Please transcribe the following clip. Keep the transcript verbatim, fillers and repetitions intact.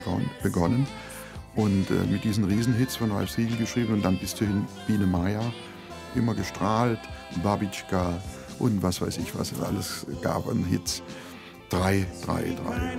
begonnen und äh, mit diesen Riesenhits von Ralf Siegel geschrieben und dann bis zu Biene Maya immer gestrahlt, Babitschka und was weiß ich, was es alles gab an Hits. Drei, drei, drei.